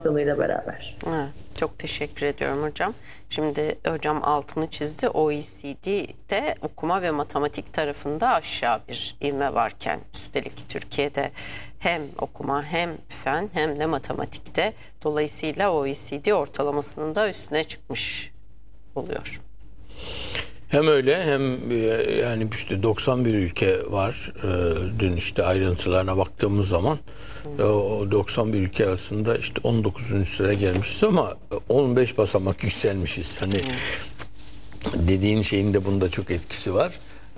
ile beraber. Evet, çok teşekkür ediyorum hocam. Şimdi hocam altını çizdi. OECD'de okuma ve matematik tarafında aşağı bir ivme varken, üstelik Türkiye'de hem okuma hem fen hem de matematikte, dolayısıyla OECD ortalamasının da üstüne çıkmış oluyor. Hem öyle hem yani işte 91 ülke var. Dün işte ayrıntılarına baktığımız zaman o 91 ülke arasında işte 19. sıraya gelmişiz ama 15 basamak yükselmişiz. Hani dediğin şeyin de bunda çok etkisi var.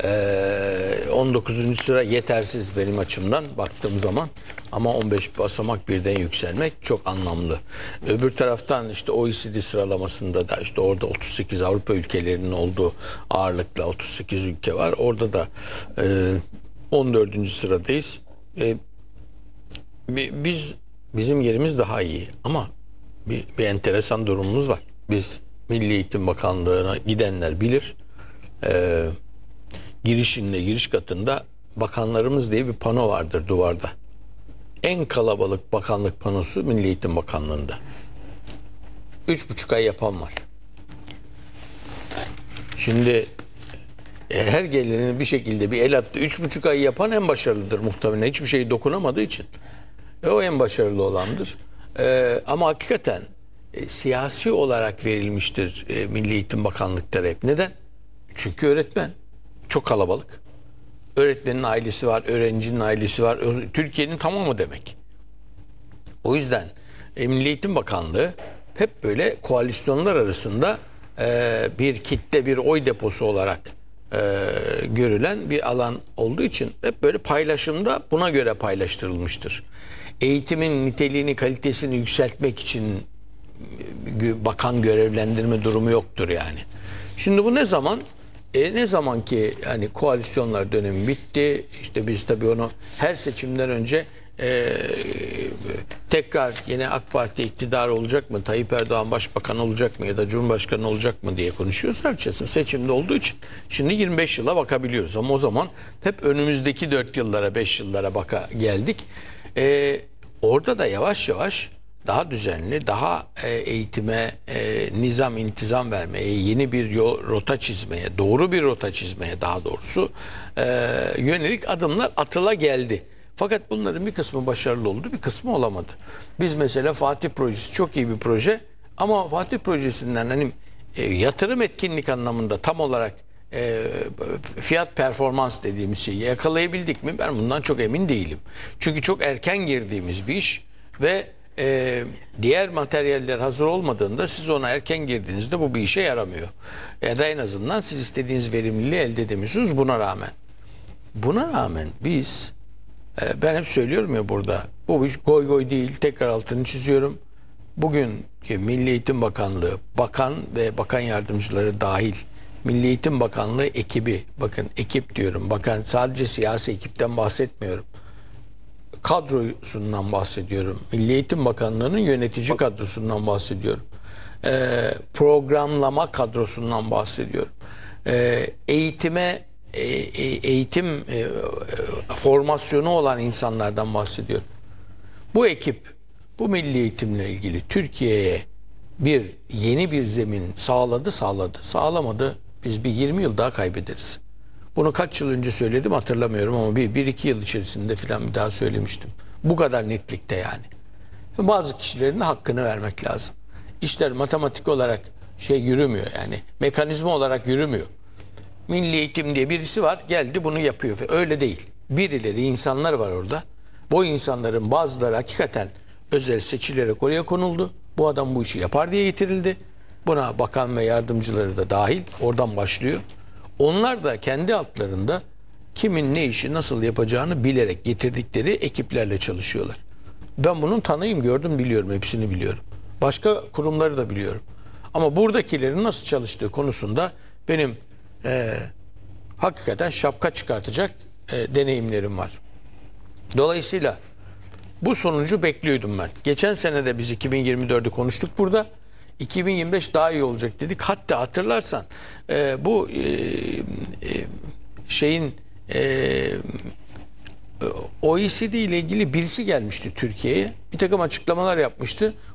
19. sıra yetersiz benim açımdan baktığım zaman, ama 15 basamak birden yükselmek çok anlamlı. Öbür taraftan işte OECD sıralamasında da işte orada 38 Avrupa ülkelerinin olduğu ağırlıkla 38 ülke var. Orada da 14. sıradayız. Bizim yerimiz daha iyi ama bir enteresan durumumuz var. Biz Milli Eğitim Bakanlığı'na gidenler bilir. Giriş katında bakanlarımız diye bir pano vardır duvarda. En kalabalık bakanlık panosu Milli Eğitim Bakanlığı'nda. 3,5 ay yapan var. Şimdi her gelenin bir şekilde bir el attı. 3,5 ay yapan en başarılıdır muhtemelen. Hiçbir şey dokunamadığı için. O en başarılı olandır. Ama hakikaten siyasi olarak verilmiştir Milli Eğitim Bakanlıkları hep. Neden? Çünkü öğretmen çok kalabalık. Öğretmenin ailesi var, öğrencinin ailesi var. Türkiye'nin tamamı demek. O yüzden Milli Eğitim Bakanlığı hep böyle koalisyonlar arasında bir kitle, bir oy deposu olarak görülen bir alan olduğu için hep böyle paylaşımda buna göre paylaştırılmıştır. Eğitimin niteliğini, kalitesini yükseltmek için bakan görevlendirme durumu yoktur yani. Şimdi bu ne zaman? Ne zaman ki yani koalisyonlar dönemi bitti, işte biz tabii onu her seçimden önce tekrar yine AK Parti iktidar olacak mı, Tayyip Erdoğan başbakan olacak mı ya da Cumhurbaşkanı olacak mı diye konuşuyoruz. Herkesin seçimde olduğu için şimdi 25 yıla bakabiliyoruz ama o zaman hep önümüzdeki 4 yıllara, 5 yıllara geldik. Orada da yavaş yavaş daha düzenli, daha eğitime, nizam, intizam vermeye, yeni bir rota çizmeye, doğru bir rota çizmeye daha doğrusu yönelik adımlar atıla geldi. Fakat bunların bir kısmı başarılı oldu, bir kısmı olamadı. Biz mesela Fatih Projesi çok iyi bir proje ama Fatih Projesi'nden hani yatırım etkinlik anlamında tam olarak fiyat performans dediğimiz şeyi yakalayabildik mi? Ben bundan çok emin değilim. Çünkü çok erken girdiğimiz bir iş ve diğer materyaller hazır olmadığında siz ona erken girdiğinizde bu bir işe yaramıyor. Ya da en azından siz istediğiniz verimliliği elde edemiyorsunuz buna rağmen. Buna rağmen biz ben hep söylüyorum ya burada, bu iş goy goy değil, tekrar altını çiziyorum. Bugünkü Milli Eğitim Bakanlığı, bakan ve bakan yardımcıları dahil Milli Eğitim Bakanlığı ekibi, bakın ekip diyorum, bakan sadece siyasi ekipten bahsetmiyorum. Kadrosundan bahsediyorum. Milli Eğitim Bakanlığı'nın yönetici kadrosundan bahsediyorum. Programlama kadrosundan bahsediyorum. Eğitim formasyonu olan insanlardan bahsediyorum. Bu ekip bu milli eğitimle ilgili Türkiye'ye yeni bir zemin sağladı. Sağlamadı. Biz bir 20 yıl daha kaybederiz. Bunu kaç yıl önce söyledim hatırlamıyorum ama bir iki yıl içerisinde falan bir daha söylemiştim. Bu kadar netlikte yani. Bazı kişilerin de hakkını vermek lazım. İşler matematik olarak yürümüyor yani. Mekanizma olarak yürümüyor. Milli Eğitim diye birisi var, geldi bunu yapıyor. Öyle değil. Birileri, insanlar var orada. Bu insanların bazıları hakikaten özel seçilerek oraya konuldu. Bu adam bu işi yapar diye getirildi. Buna bakan ve yardımcıları da dahil. Oradan başlıyor. Onlar da kendi altlarında kimin ne işi nasıl yapacağını bilerek getirdikleri ekiplerle çalışıyorlar. Ben bunun tanıyım, gördüm, biliyorum. Hepsini biliyorum. Başka kurumları da biliyorum. Ama buradakilerin nasıl çalıştığı konusunda benim hakikaten şapka çıkartacak deneyimlerim var. Dolayısıyla bu sonucu bekliyordum ben. Geçen sene de biz 2024'ü konuştuk burada. 2025 daha iyi olacak dedik. Hatta hatırlarsan bu OECD ile ilgili birisi gelmişti Türkiye'ye. Bir takım açıklamalar yapmıştı.